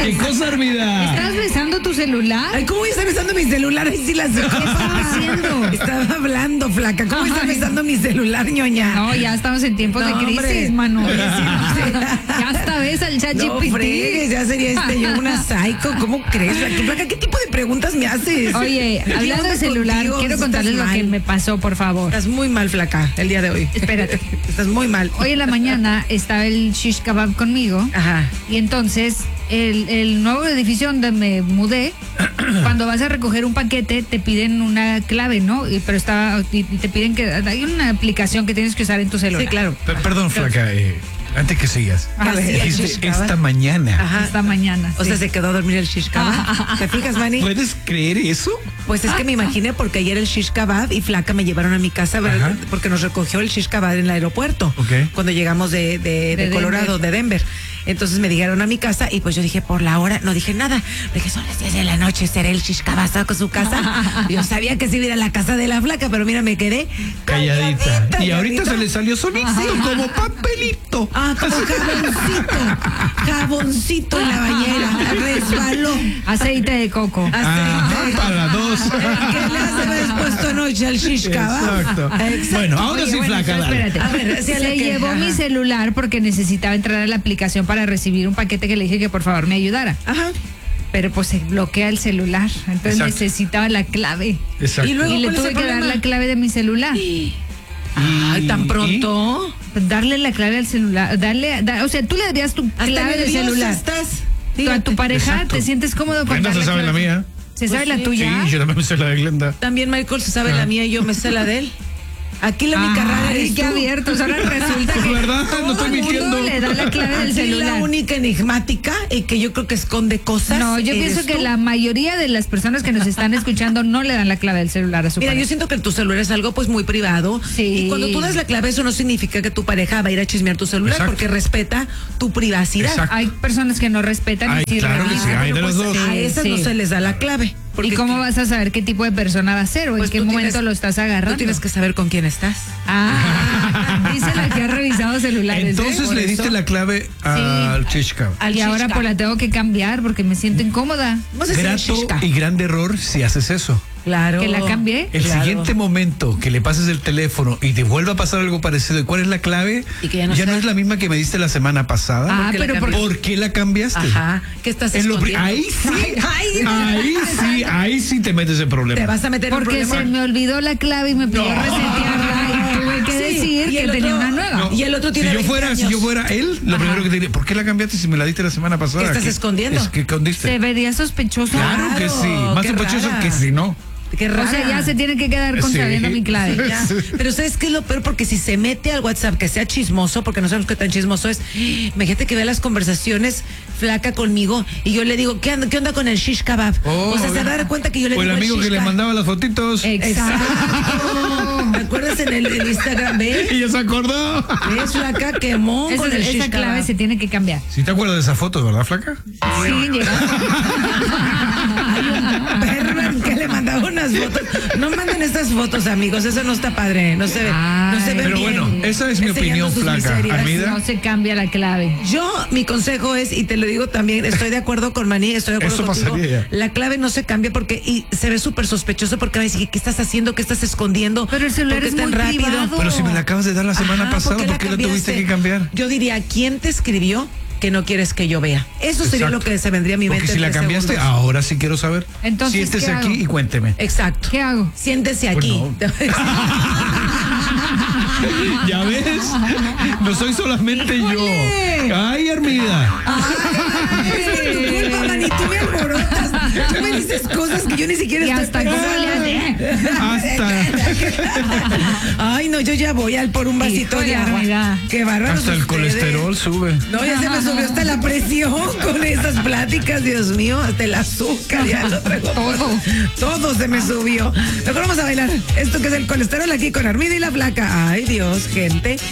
¿Qué cosa, Armida? ¿Estás besando tu celular? Ay, ¿cómo voy a estar besando mi celular? Ay, sí, ¿qué estaba haciendo? Estaba hablando, flaca. ¿Cómo estás besando mi celular, ñoña? No, ya estamos en tiempos de crisis, hombre. mano. Ya hasta besa el chat No GPT. fregues, ya sería yo una psycho. ¿Cómo crees, flaca? ¿Qué tipo de preguntas me haces? Oye, ¿Qué hablando onda de celular, contigo? quiero contarles lo Estás que mal. me pasó, por favor. Estás muy mal, flaca, el día de hoy. Espérate. Estás muy mal. Hoy en la mañana estaba el shish kebab conmigo. Ajá. Y entonces, el nuevo edificio donde me mudé, cuando vas a recoger un paquete, te piden una clave, ¿no? Pero y te piden que hay una aplicación que tienes que usar en tu celular. Sí, claro. Perdón, flaca, antes que sigas. A ver, Dijiste esta mañana. Ajá. esta mañana. O sí. sea, se quedó a dormir el shish kebab. ¿Te fijas, Manny? ¿Puedes creer eso? Pues es que me imaginé porque ayer el shish kebab y flaca me llevaron a mi casa Ajá. porque nos recogió el shish kebab en el aeropuerto. Ok. Cuando llegamos de Colorado, de Denver. Entonces me dijeron a mi casa y pues yo dije, por la hora, no dije nada. Dije, son las 10 de la noche, será el shish kebab con su casa. Yo sabía que sí iba a ir a la casa de la flaca, pero mira, me quedé Calladita. Y ahorita calladita. se le salió solito, como papelito. Ah, como jaboncito en la bañera, resbaló. Aceite de coco. Ajá, para dos. ¿Qué le has puesto anoche al shish kebab? Exacto. Bueno, ahora Oye, sí, bueno, flaca, dale. espérate. A ver, sí, a la Se que- llevó ajá. mi celular porque necesitaba entrar a la aplicación para recibir un paquete que le dije que por favor me ayudara. Ajá. Pero pues se bloquea el celular. Entonces Exacto. necesitaba la clave. Exacto. Y luego- Y le ¿cuál es tuve el que dar problema? la clave de mi celular. Ay, tan pronto. Darle la clave al celular. O sea, tú le darías tu Hasta clave de nerviosa celular. estás. A Dígate. tu pareja, Exacto. ¿te sientes cómodo con Glenda darle se sabe la clave? mía. ¿Se sabe la sí. tuya? Sí, yo también me sé la de Glenda. También Michael se sabe la mía y yo me sé la de él. Aquí la única rara Ay, eres qué tú. abiertos. Ahora resulta que ¿Verdad? No estoy todo el mundo mintiendo. le da la clave del Aquí celular. la única enigmática y que yo creo que esconde cosas. No, yo eres pienso que tú. la mayoría de las personas que nos están escuchando no le dan la clave del celular a su Mira, yo pareja. siento que tu celular es algo pues muy privado. Sí. Y cuando tú das la clave, eso no significa que tu pareja va a ir a chismear tu celular Exacto. porque respeta tu privacidad. Exacto. Hay personas que no respetan Ay, y sí claro que sí, revisan. hay de los Pues, dos. a esas no Sí. se les da la clave. ¿Y porque cómo vas a saber qué tipo de persona va a ser o Pues en qué tú momento tienes- lo estás agarrando? Tú tienes que saber con quién estás. Dice la que ha revisado celulares. Entonces Por le diste eso. la clave al shish kebab. Al Y ahora shish pues la kebab. tengo que cambiar porque me siento incómoda. Vamos a hacer el Grato shish kebab. y gran error si haces eso. Claro. ¿Que la cambié? El Claro. siguiente momento que le pases el teléfono y te vuelva a pasar algo parecido, ¿y cuál es la clave? Y que ya no sé. es la misma que me diste la semana pasada. Ah, qué la pero cambié? ¿Por qué la cambiaste? Ajá. ¿Qué estás Es lo escondiendo? ahí sí, ahí sí te metes en problema. Te vas a meter en un porque problema. se me olvidó la clave y me pidió resetearla y tuve que Sí, decir y que el tenía otro- una nueva. No. Y el otro tiene si 20 si años. yo fuera él, lo primero que te diría, ¿por qué la cambiaste si me la diste la semana pasada? ¿Qué estás escondiendo? Es que escondiste. Se vería sospechoso. Claro que sí, más qué sospechoso rara. que si no. Qué O sea, rara. ya se tiene que quedar con Sí. sabiendo mi clave. Ya. Pero ¿sabes qué es lo peor? Porque si se mete al WhatsApp, que sea chismoso, porque no sabemos qué tan chismoso es, imagínate que vea las conversaciones flaca conmigo y yo le digo, ¿qué onda con el shish kebab? o sea, se va a dar cuenta que yo le O el digo amigo shish que le kebab. mandaba las fotitos. Exacto. ¿Te acuerdas en el Instagram? ¿Ves? Y ya se acordó. ¿Ves, flaca? Quemó con el shish Esa clave kebab. se tiene que cambiar. Si te acuerdas de esa foto, ¿verdad, flaca? Sí, llega. Berman, que le mandaba unas fotos. No manden estas fotos, amigos. Eso no está padre. No se ve. No se ve Pero bien. bueno, esa es mi Enseñando opinión, sus flaca. miserias. Armida. No se cambia la clave. Yo, mi consejo es, y te lo digo también, estoy de acuerdo con Maní, estoy de acuerdo Eso contigo. pasaría ya. La clave no se cambia porque y se ve súper sospechoso porque va a decir, ¿qué estás haciendo? ¿Qué estás escondiendo? Pero el celular ¿Por qué es tan muy rápido? privado. Pero si me la acabas de dar la semana Ajá, pasada, ¿por qué la tuviste cambiaste? que cambiar? Yo diría, ¿quién te escribió que no quieres que yo vea? Eso sería Exacto. lo que se vendría a mi mente. Porque si en la 3 cambiaste, segundos. ahora sí quiero saber. Entonces, Siéntese ¿qué aquí hago? y cuénteme. Exacto. ¿Qué hago? Siéntese Pues aquí. ¿Ya ves? No soy solamente yo. Ay, Armida. Es tu culpa, Maní, tú me alborotas. Tú me dices cosas que yo ni siquiera Y estoy hasta cómo pensando. le hace. Hasta, Ay, no, yo ya voy al por un vasito Híjole, de agua. Armida. Qué bárbaro. hasta el colesterol sube. No, ya se me subió hasta la presión con esas pláticas, Dios mío, hasta el azúcar, ya lo traigo. Todo se me subió. Mejor vamos a bailar esto que es el colesterol aquí con Armida y la flaca. Ay, Dios, gente.